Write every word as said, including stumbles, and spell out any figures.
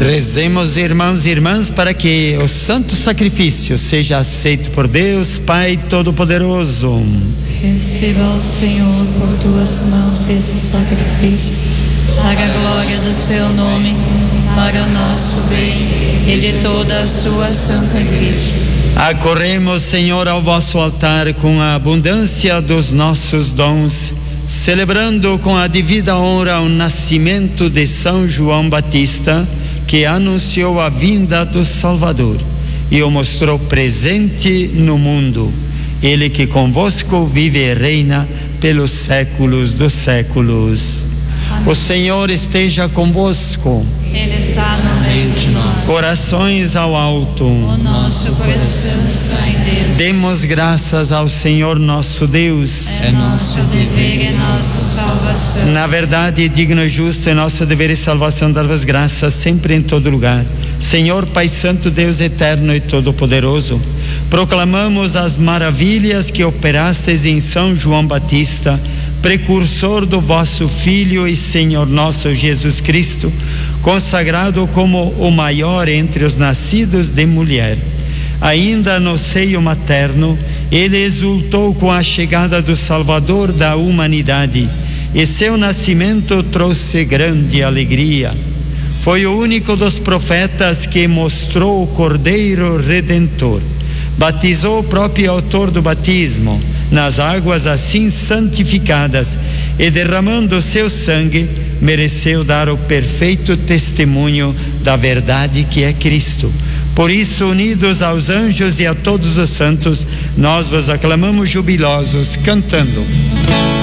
Rezemos, irmãos e irmãs, para que o santo sacrifício seja aceito por Deus Pai Todo-Poderoso. Receba o Senhor por tuas mãos esse sacrifício, para a glória do seu nome, para o nosso bem e de toda a sua santa igreja. Acorremos, Senhor, ao vosso altar com a abundância dos nossos dons, celebrando com a devida honra o nascimento de São João Batista, que anunciou a vinda do Salvador e o mostrou presente no mundo. Ele que convosco vive e reina pelos séculos dos séculos. Amém. O Senhor esteja convosco. Ele está no meio de nós. Corações ao alto. O nosso coração está em Deus. Demos graças ao Senhor nosso Deus. É nosso dever e nossa salvação. Na verdade, digno e justo é nosso dever e salvação dar-vos graças sempre em todo lugar. Senhor Pai Santo, Deus eterno e todo-poderoso, proclamamos as maravilhas que operastes em São João Batista, precursor do vosso Filho e Senhor nosso Jesus Cristo, consagrado como o maior entre os nascidos de mulher. Ainda no seio materno, ele exultou com a chegada do Salvador da humanidade, e seu nascimento trouxe grande alegria. Foi o único dos profetas que mostrou o Cordeiro Redentor. Batizou o próprio autor do batismo, nas águas assim santificadas, e derramando seu sangue, mereceu dar o perfeito testemunho da verdade que é Cristo. Por isso, unidos aos anjos e a todos os santos, nós vos aclamamos jubilosos, cantando: